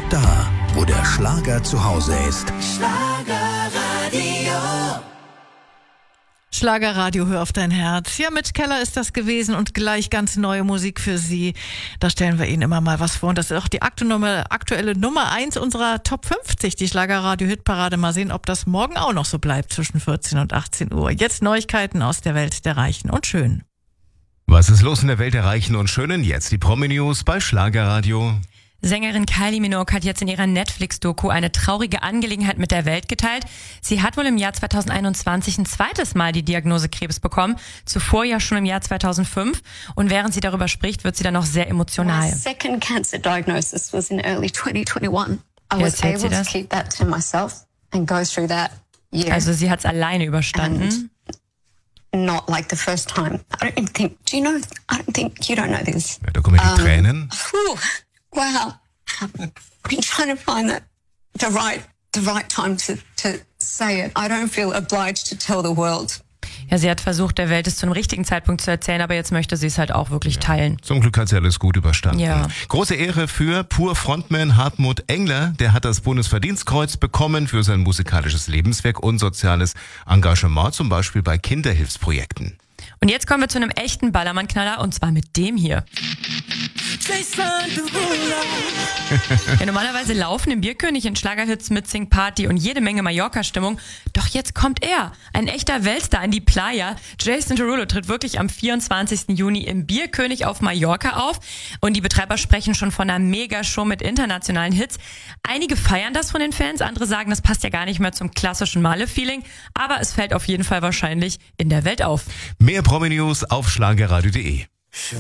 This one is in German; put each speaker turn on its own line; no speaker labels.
Da, wo der Schlager zu Hause ist.
Schlagerradio, hör auf dein Herz. Ja, Mitch Keller ist das gewesen und gleich ganz neue Musik für Sie. Da stellen wir Ihnen immer mal was vor. Und das ist auch die aktuelle Nummer 1 unserer Top 50, die Schlagerradio-Hitparade. Mal sehen, ob das morgen auch noch so bleibt zwischen 14 und 18 Uhr. Jetzt Neuigkeiten aus der Welt der Reichen und Schönen.
Was ist los in der Welt der Reichen und Schönen? Jetzt die Promi-News bei Schlagerradio.
Sängerin Kylie Minogue hat jetzt in ihrer Netflix-Doku eine traurige Angelegenheit mit der Welt geteilt. Sie hat wohl im Jahr 2021 ein zweites Mal die Diagnose Krebs bekommen, zuvor ja schon im Jahr 2005. Und während sie darüber spricht, wird sie dann noch sehr emotional.
My second cancer diagnosis was in early 2021. I was
erzählt sie
able to
das?
keep that to myself and go through that year.
Also sie hat es alleine überstanden.
Not like the first time. I don't think, you don't know this.
Ja, da kommen die Tränen.
Whew, wow. I've been trying to find the right time to say it. I don't feel obliged to tell the world.
Ja, sie hat versucht, der Welt es zu einem richtigen Zeitpunkt zu erzählen, aber jetzt möchte sie es halt auch wirklich teilen.
Zum Glück hat sie alles gut überstanden.
Ja.
Große Ehre für Pur-Frontman Hartmut Engler. Der hat das Bundesverdienstkreuz bekommen für sein musikalisches Lebenswerk und soziales Engagement, zum Beispiel bei Kinderhilfsprojekten.
Und jetzt kommen wir zu einem echten Ballermann-Knaller, und zwar mit dem hier. Ja, normalerweise laufen im Bierkönig in Schlagerhits mit Sing Party und jede Menge Mallorca-Stimmung. Doch jetzt kommt er, ein echter Weltstar in die Playa. Jason Derulo tritt wirklich am 24. Juni im Bierkönig auf Mallorca auf. Und die Betreiber sprechen schon von einer Mega-Show mit internationalen Hits. Einige feiern das von den Fans, andere sagen, das passt ja gar nicht mehr zum klassischen Malle-Feeling. Aber es fällt auf jeden Fall wahrscheinlich in der Welt auf.
Mehr Promi-News auf schlagerradio.de.